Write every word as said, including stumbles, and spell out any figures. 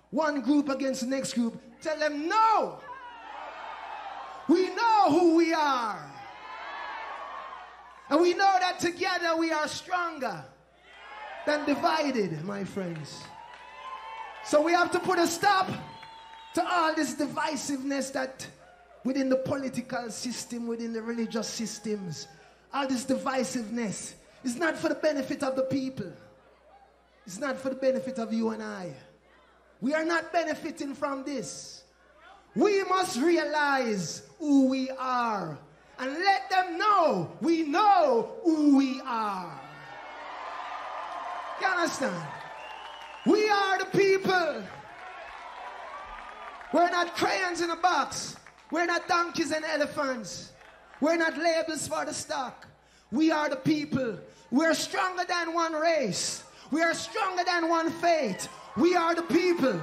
one group against the next group. Tell them no. We know who we are. And we know that together we are stronger than divided, my friends. So we have to put a stop to all this divisiveness that within the political system, within the religious systems, all this divisiveness is not for the benefit of the people. It's not for the benefit of you and I. We are not benefiting from this. We must realize who we are and let them know we know who we are. You understand? We are the people. We're not crayons in a box. We're not donkeys and elephants. We're not labels for the stock. We are the people. We're stronger than one race. We are stronger than one faith. We are the people.